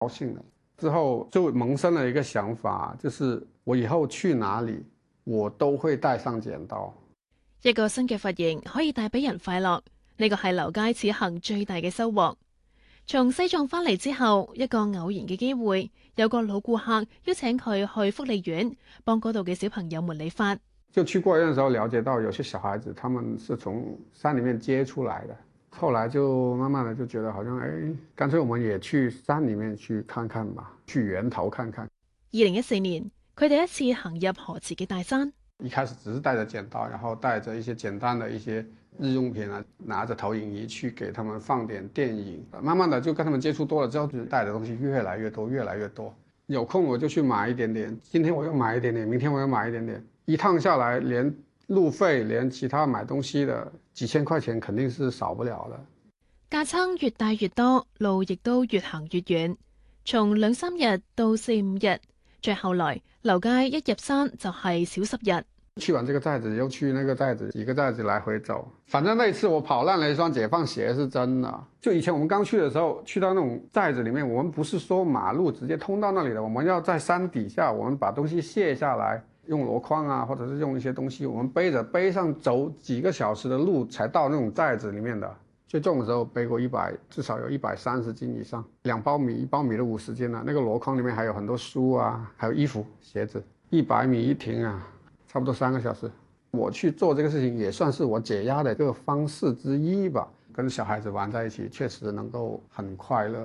高兴了。之后就萌生了一个想法，就是我以後去哪裡，我都會帶上剪刀。 一個新嘅髮型可以帶俾人快樂，呢個係劉佳此行最大嘅收穫。從西藏返嚟之後，一個偶然嘅機會，有個老顧客邀請佢去福利院幫嗰度嘅小朋友們理髮。 就去過院嘅時候了解到，有些小孩子他們是從山裡面接出來的。後來就慢慢的就覺得好像，乾脆我們也去山裡面去看看吧，去源頭看看。 2014年，佢第一次行入河池嘅大山。 一開始只是帶着剪刀，然後帶着一些簡單的一些日用品啊，拿着投影儀去給他們放點電影。慢慢的就跟他們接觸多了之後，就帶的東西越來越多，越來越多。有空我就去買一點點，今天我又買一點點，明天我又買一點點。一趟下來，連路費，連其他買東西的幾千塊錢肯定是少不了的。 架撐越帶越多，路亦都越行越遠，從2、3日到4、5日，再後來劉佳一入山就係小10日。 去完這個寨子又去那個寨子，幾個寨子來回走。反正那一次我跑爛了一雙解放鞋是真的。就以前我們剛去的時候，去到那種寨子裡面，我們不是說馬路直接通到那裡的，我們要在山底下，我們把東西卸下來，用籮筐啊，或者是用一些東西，我們背上走幾個小時的路才到那種寨子裡面的。最重的時候背過至少有130斤以上，2包米，1包米都50斤了。那個籮筐裡面還有很多書啊，還有衣服、鞋子。100米一停啊，差不多3個小時。我去做這個事情也算是我解壓的一個方式之一吧。跟小孩子玩在一起，確實能夠很快樂。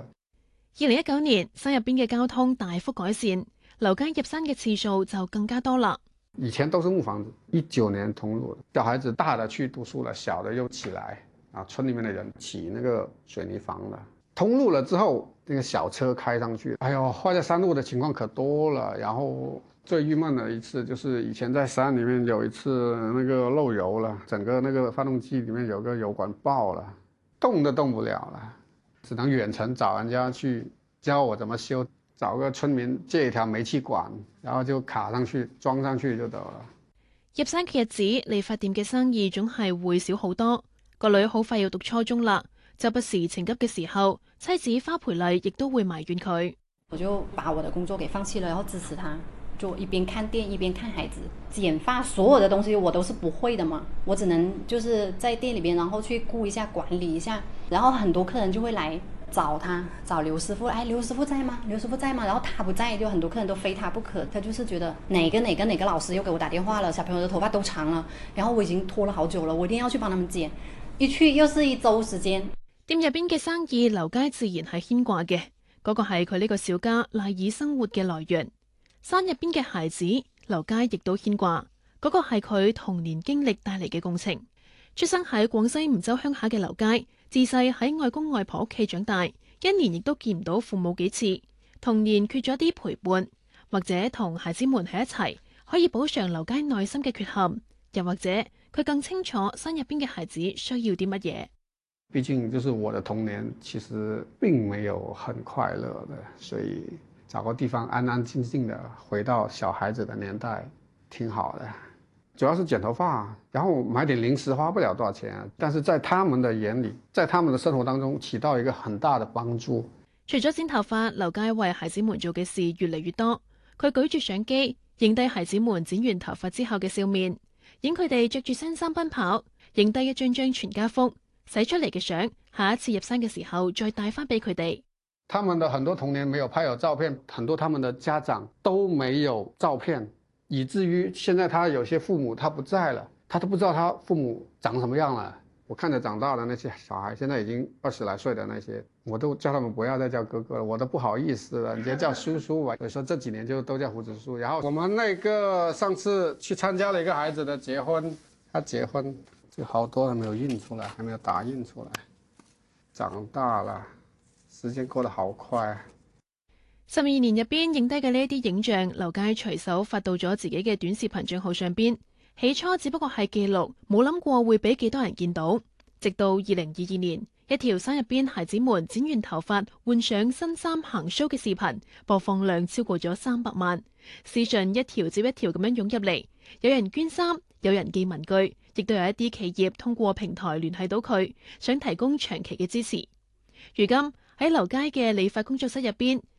2019年，山入邊嘅交通大幅改善，劉佳入山嘅次數就更加多啦。 以前都是木房子，19年通路，小孩子大的去讀書了，小的又起來啊，村裡面的人起那個水泥房了。通路了之後，那個小車開上去，哎呦，壞在山路的情況可多了。然後最鬱悶的一次就是以前在山裡面有一次那個漏油了，整個那個發動機裡面有個油管爆了，動都動不了了，只能遠程找人家去教我怎麼修，找個村民借一條煤氣管，然後就卡上去裝上去就得了。 入山嘅日子，理髮店嘅生意總係會少好多。個女好快要讀初中啦，周不時情急嘅時候，妻子花培麗亦都會埋怨佢。 我就把我的工作給放棄了，然後支持他，就一邊看店一邊看孩子。剪髮所有的東西我都是不會的嘛，我只能就是在店裡邊，然後去顧一下管理一下。然後很多客人就會來找他，找劉師傅，劉師傅在嗎？劉師傅在嗎？然後他不在，就很多客人都非他不可。他就是覺得哪個老師又給我打電話了，小朋友的頭髮都長了，然後我已經拖了好久了，我一定要去幫他們剪。一去又是1週時間。 店入邊嘅生意，劉佳自然係牽掛嘅，嗰個係佢呢個小家賴以生活嘅來源。山入邊嘅孩子，劉佳亦都牽掛，嗰個係佢童年經歷帶嚟嘅共情。出生喺廣西梧州鄉下嘅劉佳，自細喺外公外婆屋企長大，一年亦都見唔到父母幾次，童年缺咗啲陪伴，或者同孩子們喺一齊，可以補償劉佳內心嘅缺陷，又或者佢更清楚山入邊嘅孩子需要啲乜嘢。 畢竟就是我的童年其實並沒有很快樂的，所以找個地方安安靜靜的回到小孩子的年代挺好的。主要是剪頭髮，然後買點零食花不了多少錢，但是在他們的眼裡，在他們的生活當中起到一個很大的幫助。 除咗剪頭髮，劉佳為孩子們做嘅事越嚟越多。佢舉住相機，影低孩子們剪完頭髮之後嘅笑面，影佢哋着住新衫奔跑，影低一張張全家福，洗出嚟嘅相，下一次入山嘅時候再帶翻俾佢哋。 他們的很多童年沒有拍有照片，很多他們的家長都沒有照片，以至於現在他有些父母他不在了，他都不知道他父母長什麼樣了。我看着長大的那些小孩，現在已經20來歲的那些，我都叫他們不要再叫哥哥了，我都不好意思了，你直接叫叔叔吧。所以說這幾年就都叫胡子叔。然後我們那個上次去參加了一個孩子的結婚，他結婚就好多還沒有印出來，還沒有打印出來。長大了，時間過得好快。 12年入邊影低嘅呢啲影像，劉佳隨手發到咗自己嘅短視頻賬號上邊。起初只不過係記錄，冇諗過會俾幾多人見到。直到2022年，一條山入邊孩子們剪完頭髮、換上新衫行 show 嘅視頻，播放量超過咗300萬。私信一條接一條咁樣湧入嚟，有人捐衫，有人寄文具，亦都有一啲企業通過平台聯繫到佢，想提供長期嘅支持。如今喺劉佳嘅理髮工作室入邊，